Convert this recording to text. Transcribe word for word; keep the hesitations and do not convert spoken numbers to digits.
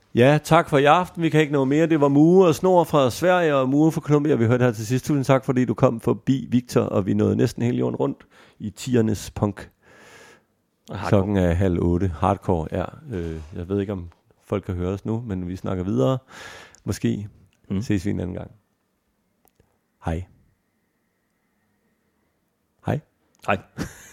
Ja, tak for i aften. Vi kan ikke nå mere. Det var Mue og Snor fra Sverige og Mue fra Colombia, vi hørte her til sidst. Tusind tak, fordi du kom forbi, Victor, og vi nåede næsten hele jorden rundt i tiernes punk. Klokken er halv otte. Hardcore, ja. Øh, jeg ved ikke, om folk kan høre os nu, men vi snakker videre. Måske mm. ses vi en anden gang. Hej. Hej. Hej.